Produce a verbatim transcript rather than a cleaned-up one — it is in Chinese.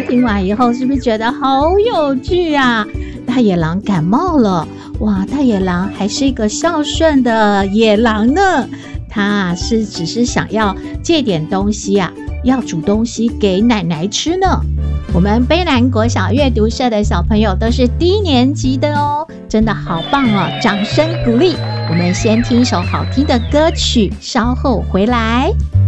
听完以后，是不是觉得好有趣啊？大野狼感冒了，哇，大野狼还是一个孝顺的野狼呢。他啊是只是想要借点东西啊，要煮东西给奶奶吃呢。我们卑南国小阅读社的小朋友都是低年级的哦，真的好棒哦，掌声鼓励。我们先听一首好听的歌曲，稍后回来。